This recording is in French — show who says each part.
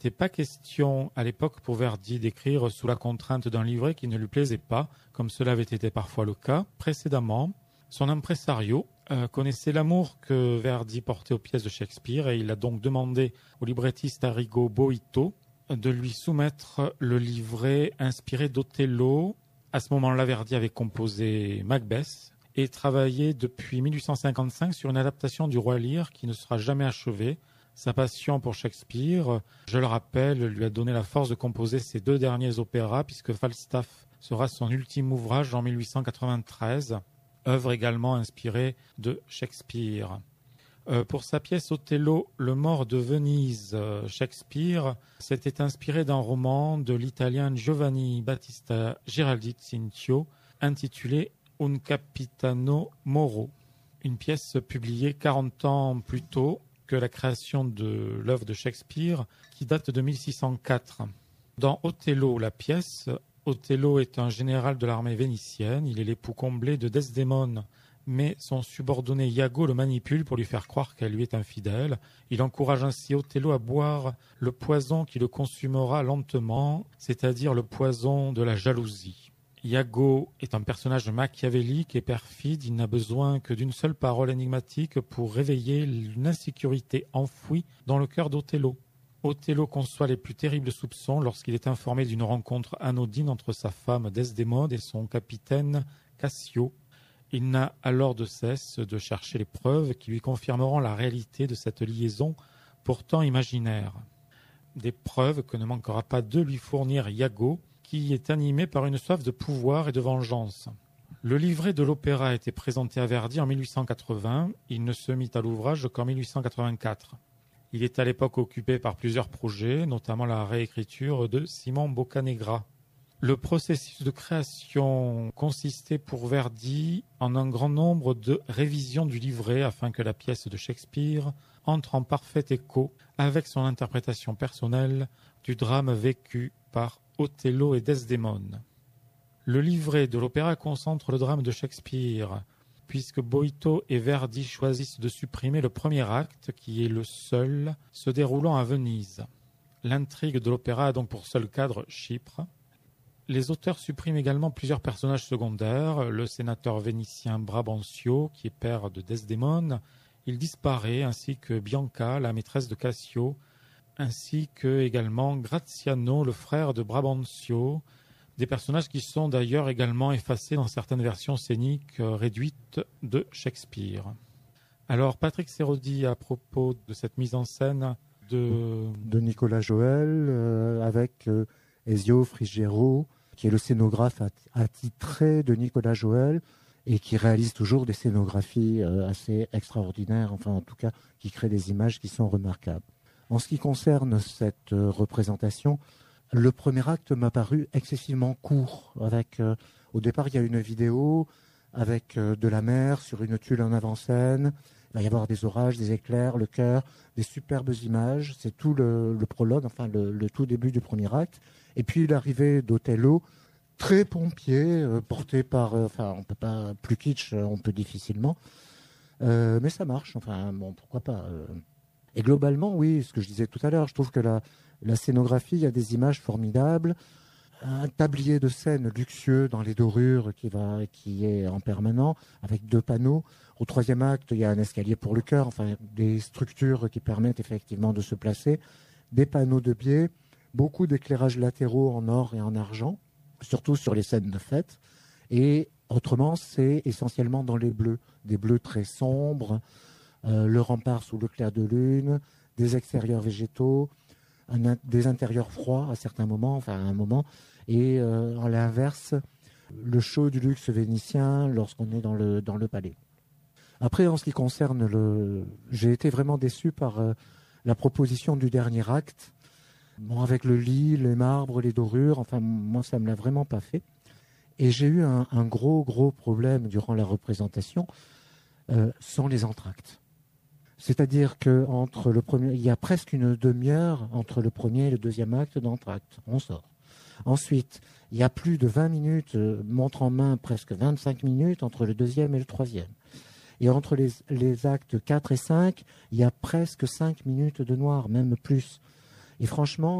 Speaker 1: n'était pas question à l'époque pour Verdi d'écrire sous la contrainte d'un livret qui ne lui plaisait pas, comme cela avait été parfois le cas précédemment. Son impresario connaissait l'amour que Verdi portait aux pièces de Shakespeare et il a donc demandé au librettiste Arrigo Boito de lui soumettre le livret inspiré d'Othello. À ce moment-là, Verdi avait composé Macbeth et travaillé depuis 1855 sur une adaptation du Roi Lear qui ne sera jamais achevée. Sa passion pour Shakespeare, je le rappelle, lui a donné la force de composer ses 2 derniers opéras puisque Falstaff sera son ultime ouvrage en 1893. Œuvre également inspirée de Shakespeare. Pour sa pièce Othello, le mort de Venise, Shakespeare s'était inspiré d'un roman de l'italien Giovanni Battista Giraldi Cincio intitulé Un Capitano Moro, une pièce publiée 40 ans plus tôt que la création de l'œuvre de Shakespeare qui date de 1604. Dans Othello, la pièce, Othello est un général de l'armée vénitienne, il est l'époux comblé de Desdémone, mais son subordonné Iago le manipule pour lui faire croire qu'elle lui est infidèle. Il encourage ainsi Othello à boire le poison qui le consumera lentement, c'est-à-dire le poison de la jalousie. Iago est un personnage machiavélique et perfide, il n'a besoin que d'une seule parole énigmatique pour réveiller une insécurité enfouie dans le cœur d'Othello. Othello conçoit les plus terribles soupçons lorsqu'il est informé d'une rencontre anodine entre sa femme Desdémone et son capitaine Cassio. Il n'a alors de cesse de chercher les preuves qui lui confirmeront la réalité de cette liaison pourtant imaginaire. Des preuves que ne manquera pas de lui fournir Iago, qui est animé par une soif de pouvoir et de vengeance. Le livret de l'opéra a été présenté à Verdi en 1880, il ne se mit à l'ouvrage qu'en 1884. Il est à l'époque occupé par plusieurs projets, notamment la réécriture de Simon Boccanegra. Le processus de création consistait pour Verdi en un grand nombre de révisions du livret afin que la pièce de Shakespeare entre en parfait écho avec son interprétation personnelle du drame vécu par Othello et Desdémone. Le livret de l'opéra concentre le drame de Shakespeare, puisque Boito et Verdi choisissent de supprimer le premier acte, qui est le seul se déroulant à Venise. L'intrigue de l'opéra a donc pour seul cadre Chypre. Les auteurs suppriment également plusieurs personnages secondaires. Le sénateur vénitien Brabantio, qui est père de Desdémone, il disparaît, ainsi que Bianca, la maîtresse de Cassio, ainsi que également Graziano, le frère de Brabantio, des personnages qui sont d'ailleurs également effacés dans certaines versions scéniques réduites de Shakespeare. Alors Patrick Serodi, à propos de cette mise en scène de
Speaker 2: Nicolas Joël, avec Ezio Friggero, qui est le scénographe attitré de Nicolas Joël et qui réalise toujours des scénographies assez extraordinaires, enfin en tout cas qui crée des images qui sont remarquables. En ce qui concerne cette représentation, le premier acte m'a paru excessivement court. Au départ, il y a une vidéo avec de la mer sur une tuile en avant-scène. Il va y avoir des orages, des éclairs, le chœur, des superbes images. C'est tout le prologue, enfin le tout début du premier acte. Et puis l'arrivée d'Othello, très pompier, porté par... on ne peut pas... Plus kitsch, on peut difficilement. Mais ça marche, enfin bon, pourquoi pas. Et globalement, oui, ce que je disais tout à l'heure, je trouve que la scénographie, il y a des images formidables, un tablier de scène luxueux dans les dorures qui est en permanent, avec 2 panneaux. Au troisième acte, il y a un escalier pour le chœur, enfin des structures qui permettent effectivement de se placer, des panneaux de biais, beaucoup d'éclairages latéraux en or et en argent, surtout sur les scènes de fête. Et autrement, c'est essentiellement dans les bleus, des bleus très sombres, le rempart sous le clair de lune, des extérieurs végétaux, des intérieurs froids à certains moments, enfin à un moment, et à l'inverse, le show du luxe vénitien lorsqu'on est dans le palais. Après, en ce qui concerne j'ai été vraiment déçu par la proposition du dernier acte. Bon, avec le lit, les marbres, les dorures, enfin moi ça me l'a vraiment pas fait. Et j'ai eu un gros problème durant la représentation, sont les entr'actes. C'est-à-dire qu'entre le premier, il y a presque une demi-heure entre le premier et le deuxième acte d'entr'acte. On sort. Ensuite, il y a plus de 20 minutes, montre en main, presque 25 minutes entre le deuxième et le troisième. Et entre les actes 4 et 5, il y a presque 5 minutes de noir, même plus. Et franchement,